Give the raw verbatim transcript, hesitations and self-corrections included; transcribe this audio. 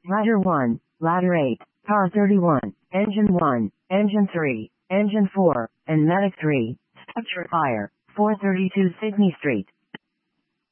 Rider one, Ladder eight, Car thirty-one, Engine one, Engine three, Engine four, and Medic three. Structure fire, four thirty-two Sydney Street.